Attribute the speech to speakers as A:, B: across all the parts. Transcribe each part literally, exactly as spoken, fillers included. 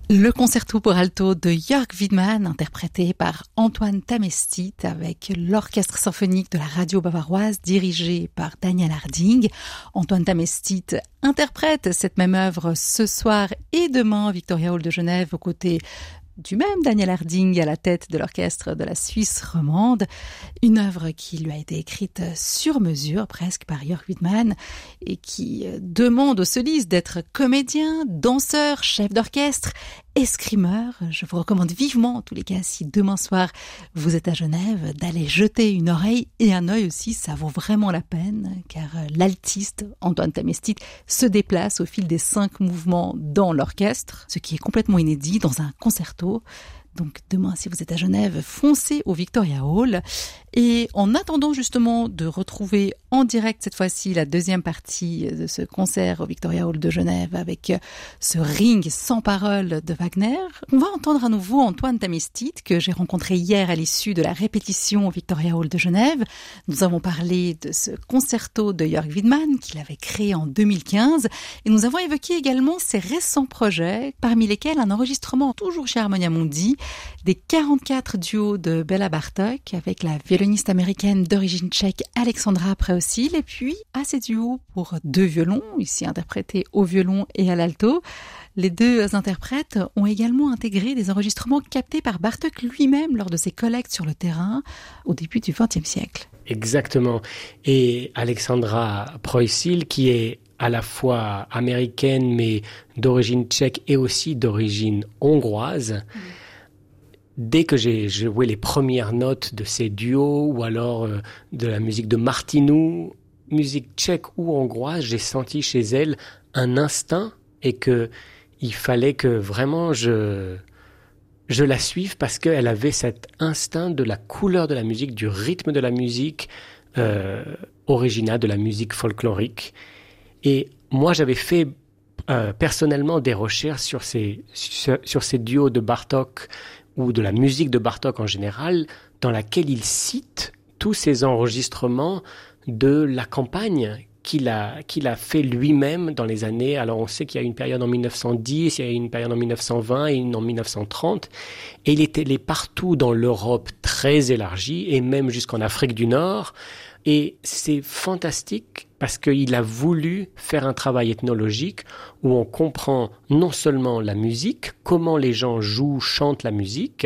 A: Le concerto pour alto de Jörg Widmann, interprété par Antoine Tamestit avec l'orchestre symphonique de la radio bavaroise dirigé par Daniel Harding. Antoine Tamestit interprète cette même œuvre ce soir et demain au Victoria Hall de Genève aux côtés du même Daniel Harding à la tête de l'orchestre de la Suisse romande. Une œuvre qui lui a été écrite sur mesure presque par Jörg Widmann et qui demande aux solistes d'être comédien, danseur, chef d'orchestre, escrimeur. Je vous recommande vivement, en tous les cas, si demain soir vous êtes à Genève, d'aller jeter une oreille et un œil aussi, ça vaut vraiment la peine, car l'altiste Antoine Tamestit se déplace au fil des cinq mouvements dans l'orchestre, ce qui est complètement inédit dans un concerto. Donc demain, si vous êtes à Genève, foncez au Victoria Hall. Et en attendant justement de retrouver en direct cette fois-ci la deuxième partie de ce concert au Victoria Hall de Genève avec ce Ring sans parole de Wagner, on va entendre à nouveau Antoine Tamestit que j'ai rencontré hier à l'issue de la répétition au Victoria Hall de Genève. Nous avons parlé de ce concerto de Jörg Widmann qu'il avait créé en deux mille quinze et nous avons évoqué également ses récents projets, parmi lesquels un enregistrement toujours chez Harmonia Mundi des quarante-quatre duos de Béla Bartók avec la violoniste américaine d'origine tchèque Alexandra Preosil et puis à ces duos pour deux violons, ici interprétés au violon et à l'alto. Les deux interprètes ont également intégré des enregistrements captés par Bartók lui-même lors de ses collectes sur le terrain au début du vingtième siècle.
B: Exactement. Et Alexandra Preosil, qui est à la fois américaine mais d'origine tchèque et aussi d'origine hongroise, mmh. Dès que j'ai joué les premières notes de ces duos ou alors euh, de la musique de Martinu, musique tchèque ou hongroise, j'ai senti chez elle un instinct et que il fallait que vraiment je je la suive parce qu'elle avait cet instinct de la couleur de la musique, du rythme de la musique euh, originale, de la musique folklorique. Et moi, j'avais fait euh, personnellement des recherches sur ces sur, sur ces duos de Bartók ou de la musique de Bartók en général, dans laquelle il cite tous ces enregistrements de la campagne qu'il a, qu'il a fait lui-même dans les années... Alors on sait qu'il y a une période en mille neuf cent dix, il y a une période en mille neuf cent vingt et une en mille neuf cent trente. Et il était allé partout dans l'Europe très élargie et même jusqu'en Afrique du Nord. Et c'est fantastique parce qu'il a voulu faire un travail ethnologique où on comprend non seulement la musique, comment les gens jouent, chantent la musique,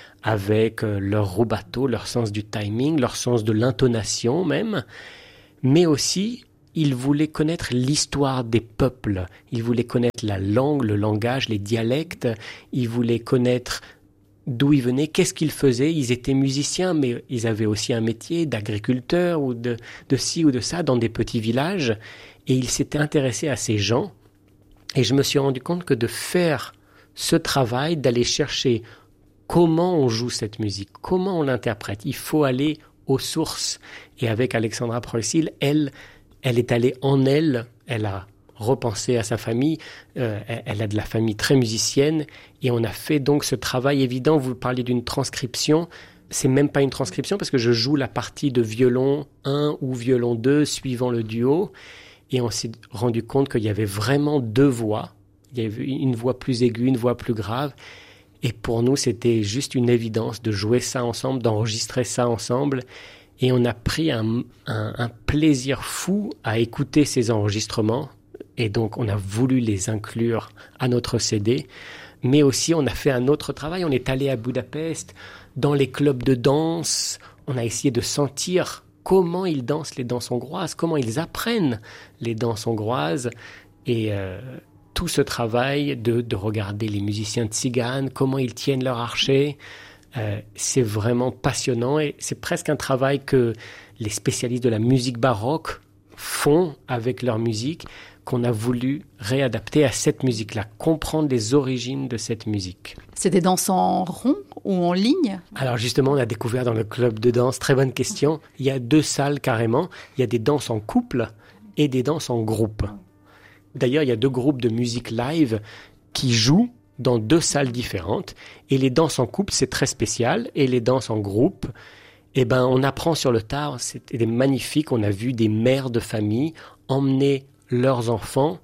B: avec leur rubato, leur sens du timing, leur sens de l'intonation même, mais aussi il voulait connaître l'histoire des peuples, il voulait connaître la langue, le langage, les dialectes, il voulait connaître d'où ils venaient, qu'est-ce qu'ils faisaient. Ils étaient musiciens, mais ils avaient aussi un métier d'agriculteur ou de, de ci ou de ça dans des petits villages. Et ils s'étaient intéressés à ces gens. Et je me suis rendu compte que de faire ce travail, d'aller chercher comment on joue cette musique, comment on l'interprète, il faut aller aux sources. Et avec Alexandra Preosil, elle, elle est allée en elle, elle a repenser à sa famille. Euh, elle a de la famille très musicienne et on a fait donc ce travail évident. Vous parliez d'une transcription. C'est même pas une transcription parce que je joue la partie de violon un ou violon deux suivant le duo et on s'est rendu compte qu'il y avait vraiment deux voix. Il y avait une voix plus aiguë, une voix plus grave et pour nous c'était juste une évidence de jouer ça ensemble, d'enregistrer ça ensemble. Et on a pris un, un, un plaisir fou à écouter ces enregistrements. Et donc, on a voulu les inclure à notre C D. Mais aussi, on a fait un autre travail. On est allé à Budapest, dans les clubs de danse. On a essayé de sentir comment ils dansent les danses hongroises, comment ils apprennent les danses hongroises. Et euh, tout ce travail de, de regarder les musiciens tziganes, comment ils tiennent leur archet, euh, c'est vraiment passionnant. Et c'est presque un travail que les spécialistes de la musique baroque font avec leur musique, qu'on a voulu réadapter à cette musique-là, comprendre les origines de cette musique.
A: C'est des danses en rond ou en ligne ?
B: Alors justement, on a découvert dans le club de danse, très bonne question, il y a deux salles carrément, il y a des danses en couple et des danses en groupe. D'ailleurs, il y a deux groupes de musique live qui jouent dans deux salles différentes et les danses en couple, c'est très spécial et les danses en groupe, eh ben, on apprend sur le tard, c'était magnifique, on a vu des mères de famille emmener leurs enfants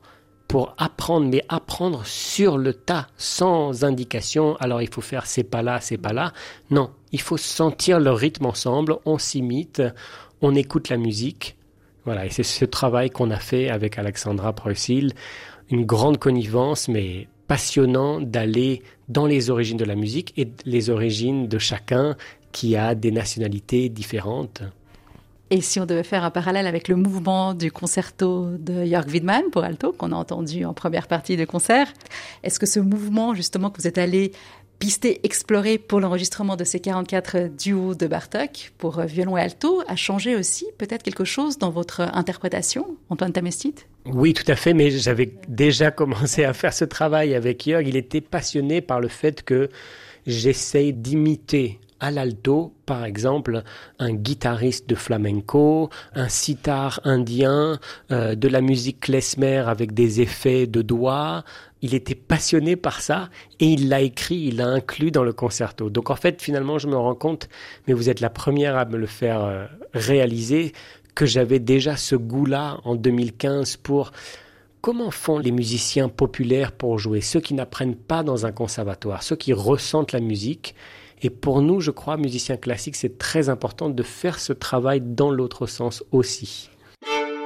B: pour apprendre, mais apprendre sur le tas, sans indication. Alors il faut faire c'est pas là, c'est pas là. Non, il faut sentir le rythme ensemble, on s'imite, on écoute la musique. Voilà, et c'est ce travail qu'on a fait avec Alexandra Preußil, une grande connivence, mais passionnant d'aller dans les origines de la musique et les origines de chacun qui a des nationalités différentes.
A: Et si on devait faire un parallèle avec le mouvement du concerto de Jörg Widmann pour alto, qu'on a entendu en première partie de concert, est-ce que ce mouvement, justement, que vous êtes allé pister, explorer pour l'enregistrement de ces quarante-quatre duos de Bartók pour violon et alto, a changé aussi peut-être quelque chose dans votre interprétation, Antoine Tamestit ?
B: Oui, tout à fait, mais j'avais déjà commencé à faire ce travail avec Jörg. Il était passionné par le fait que j'essaye d'imiter à l'alto, par exemple, un guitariste de flamenco, un sitar indien, euh, de la musique klezmer avec des effets de doigts. Il était passionné par ça et il l'a écrit, il l'a inclus dans le concerto. Donc en fait, finalement, je me rends compte, mais vous êtes la première à me le faire euh, réaliser, que j'avais déjà ce goût-là en deux mille quinze pour comment font les musiciens populaires pour jouer, ceux qui n'apprennent pas dans un conservatoire, ceux qui ressentent la musique. Et pour nous, je crois, musiciens classiques, c'est très important de faire ce travail dans l'autre sens aussi.